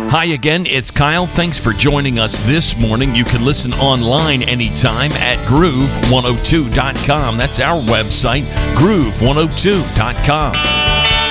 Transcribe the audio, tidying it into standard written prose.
Hi again, it's Kyle. Thanks for joining us this morning. You can listen online anytime at groove102.com. That's our website, groove102.com.